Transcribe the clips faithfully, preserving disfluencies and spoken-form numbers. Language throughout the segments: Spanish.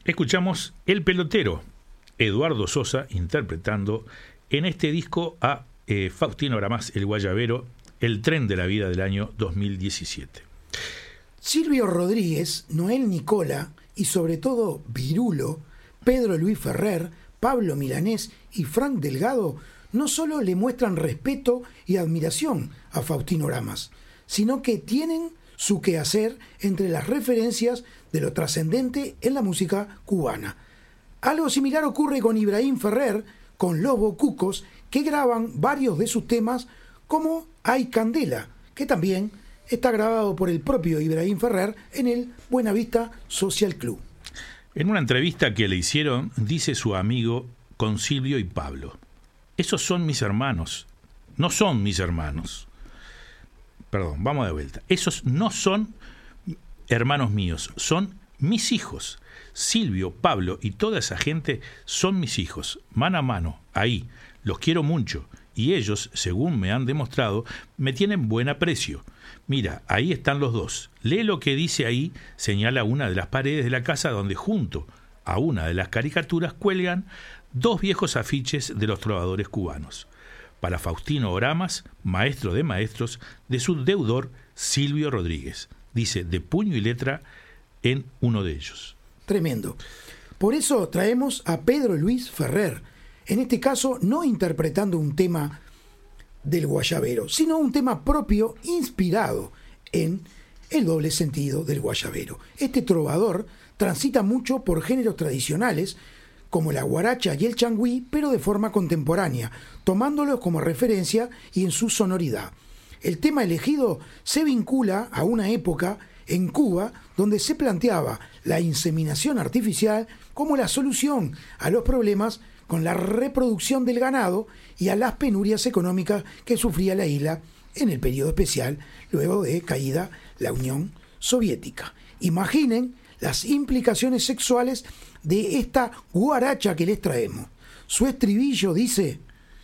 Escuchamos El Pelotero, Eduardo Sosa interpretando en este disco a eh, Faustino Gramás, El Guayabero, El Tren de la Vida del año dos mil diecisiete. Silvio Rodríguez, Noel Nicola y sobre todo Virulo, Pedro Luis Ferrer, Pablo Milanés y Frank Delgado no solo le muestran respeto y admiración a Faustino Gramás, sino que tienen su quehacer entre las referencias de lo trascendente en la música cubana. Algo similar ocurre con Ibrahim Ferrer, con Los Bocucos, que graban varios de sus temas, como Hay Candela, que también está grabado por el propio Ibrahim Ferrer en el Buenavista Social Club. En una entrevista que le hicieron, dice su amigo con Silvio y Pablo: esos son mis hermanos, no son mis hermanos. Perdón, vamos de vuelta. Esos no son hermanos míos, son mis hijos. Silvio, Pablo y toda esa gente son mis hijos, mano a mano, ahí, los quiero mucho, y ellos, según me han demostrado, me tienen buen aprecio. Mira, ahí están los dos. Lee lo que dice ahí, señala una de las paredes de la casa donde junto a una de las caricaturas cuelgan dos viejos afiches de los trovadores cubanos. Para Faustino Gramás, maestro de maestros, de su deudor Silvio Rodríguez. Dice de puño y letra en uno de ellos. Tremendo. Por eso traemos a Pedro Luis Ferrer, en este caso no interpretando un tema del guayabero, sino un tema propio inspirado en el doble sentido del guayabero. Este trovador transita mucho por géneros tradicionales, como la guaracha y el changüí, pero de forma contemporánea, tomándolos como referencia y en su sonoridad. El tema elegido se vincula a una época en Cuba donde se planteaba la inseminación artificial como la solución a los problemas con la reproducción del ganado y a las penurias económicas que sufría la isla en el periodo especial luego de caída la Unión Soviética. Imaginen las implicaciones sexuales de esta guaracha que les traemos. Su estribillo dice: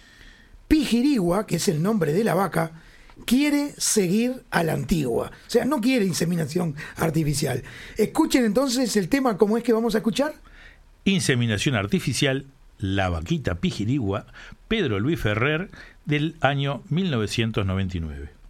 Pijirigua, que es el nombre de la vaca, quiere seguir a la antigua. O sea, no quiere inseminación artificial. Escuchen entonces el tema, ¿cómo es que vamos a escuchar? Inseminación artificial, La Vaquita Pijirigua, Pedro Luis Ferrer, del año mil novecientos noventa y nueve.